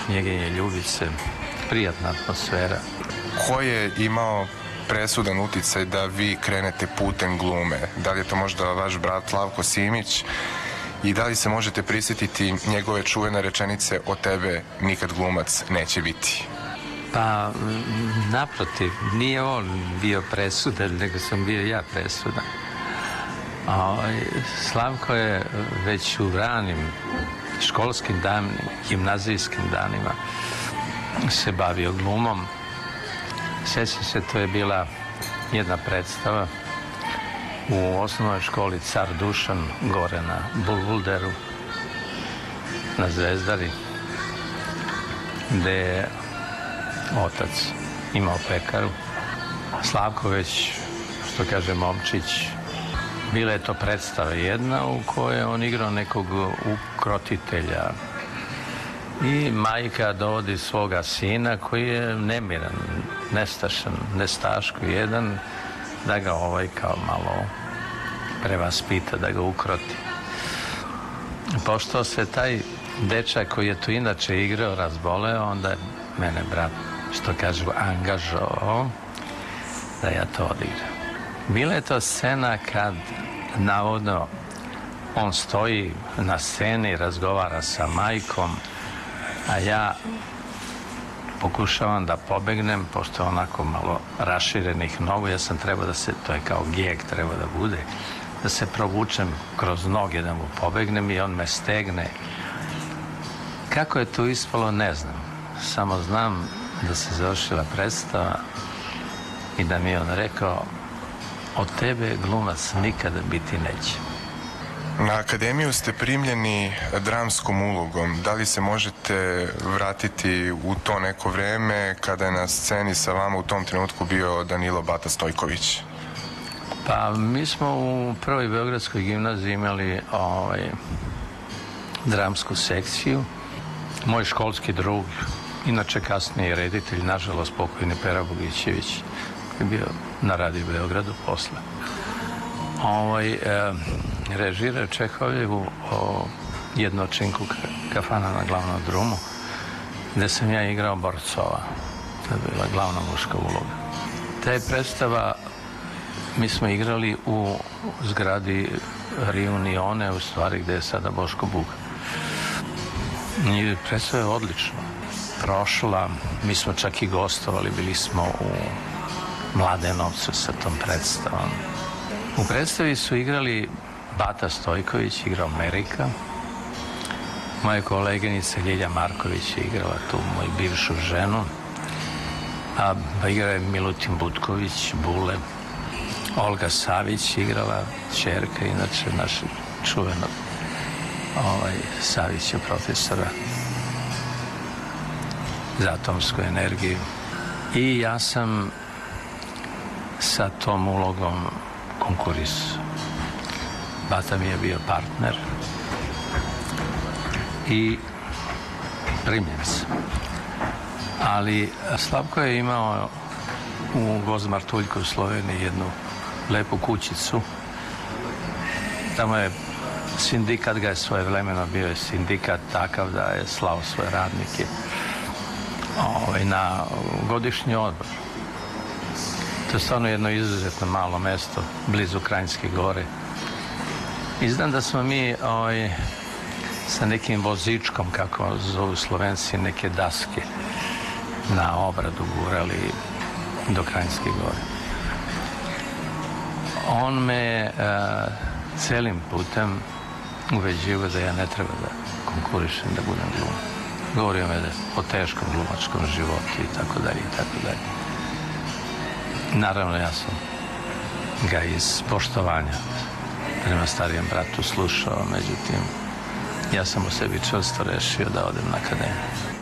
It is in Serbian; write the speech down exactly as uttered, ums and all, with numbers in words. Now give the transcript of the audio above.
Knjeginje Ljubice, prijatna atmosfera. Ko je imao presudan uticaj da vi krenete putem glume? Da li je to možda vaš brat Slavko Simić i da li se možete prisjetiti njegove čuvene rečenice o tebe nikad glumac neće biti? Pa, naprotiv, nije on bio presudan, nego sam bio ja presudan. Slavko je već u ranim školskim danima, gimnazijskim danima se bavio glumom. Sjećam se, to je bila jedna predstava u osnovnoj školi Car Dušan gore na Bulvulderu, na Zvezdari, gde je otac imao pekaru. Slavko već, što kaže momčić, bila je to predstava jedna u kojoj on igrao nekog ukrotitelja i majka dovodi svoga sina koji je nemiran, nestašan, nestaško jedan, da ga ovaj kao malo prevaspita, da ga ukroti. Pošto se taj dečak koji je tu inače igrao razboleo, onda je mene brat, što kažu, angažovao da ja to odigram. Bila je to scena kad navodno on stoji na sceni, razgovara sa majkom, a ja pokušavam da pobegnem, pošto je onako malo raširenih nogu, ja sam trebao da se, to je kao gijek treba da bude, da se provučem kroz noge, da mu pobegnem i on me stegne. Kako je to ispalo, ne znam. Samo znam da se završila predstava i da mi je on rekao: od tebe glumac nikada biti neće. Na akademiju ste primljeni dramskom ulogom. Da li se možete vratiti u to neko vreme kada je na sceni sa vama u tom trenutku bio Danilo Bata Stojković? Pa mi smo u prvoj Beogradskoj gimnaziji imali ovaj, dramsku sekciju. Moj školski drug, inače kasnije reditelj, nažalost pokojni Pera Bogićević, je bio na Radio Beogradu posle. Ovaj, e, režira Čehovljevu o jednočinku Kafana na Glavnom drumu, gde sam ja igrao Borcova. To je bila glavna muška uloga. Ta je predstava, mi smo igrali u zgradi Riunione, u stvari gde je sada Boško Buga. I predstava je odlično prošla, mi smo čak i gostovali, bili smo u Mladenovcu sa tom predstavom. U predstavi su igrali Bata Stojković, igrao Merika, moja koleginica Ljilja Marković je igrala tu moju bivšu ženu, a igrao je Milutin Butković, Bule, Olga Savić igrala, ćerka, inače našeg čuvenog ovaj, Savića, profesora za atomsku energiju. I ja sam sa tom ulogom konkurisao. Bata mi je bio partner i primljen sam. Ali Slavko je imao u Gvozd Martuljku u Sloveniji jednu lepu kućicu. Tamo je sindikat, ga je svojevremeno bio je sindikat takav da je slao svoje radnike ovaj, na godišnji odmor. To je stvarno jedno izuzetno malo mesto, blizu Kranjske gore. I znam da smo mi ovaj, sa nekim vozičkom, kako zovu Slovenci, neke daske na obradu gurali do Kranjske gore. On me uh, celim putem uveđivao da ja ne treba da konkurišem, da budem glum. Govorio me da o teškom glumačkom životu i tako dalje i tako dalje. Naravno, ja sam ga iz poštovanja prema starijem bratu slušao, međutim, ja sam u sebi čvrsto rešio da odem na akademiju.